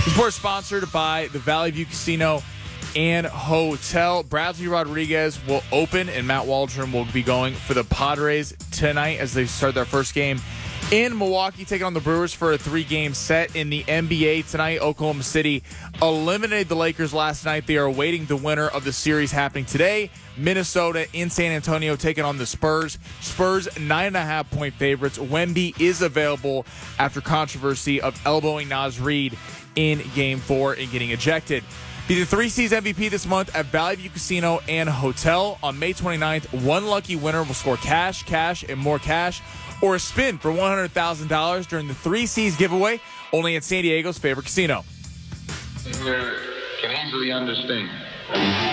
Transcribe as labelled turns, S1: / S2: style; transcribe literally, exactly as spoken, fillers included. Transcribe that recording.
S1: Sports sponsored by the Valley View Casino and Hotel. Bradley Rodriguez will open, and Matt Waldron will be going for the Padres tonight as they start their first game in Milwaukee, taking on the Brewers for a three-game set. In the N B A tonight, Oklahoma City eliminated the Lakers last night. They are awaiting the winner of the series happening today. Minnesota in San Antonio taking on the Spurs. Spurs nine and a half point favorites. Wemby is available after controversy of elbowing Naz Reid in Game Four and getting ejected. Be the Three C's M V P this month at Valley View Casino and Hotel. On May twenty-ninth, one lucky winner will score cash, cash, and more cash, or a spin for one hundred thousand dollars during the Three C's giveaway, only at San Diego's favorite casino.
S2: You can easily understand.